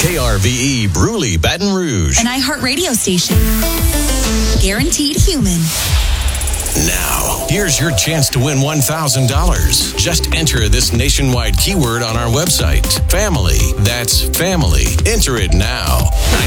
KRVE Bruley, Baton Rouge. An iHeartRadio station. Guaranteed human. Now, here's your chance to win $1,000. Just enter this nationwide keyword on our website. Family. That's family. Enter it now.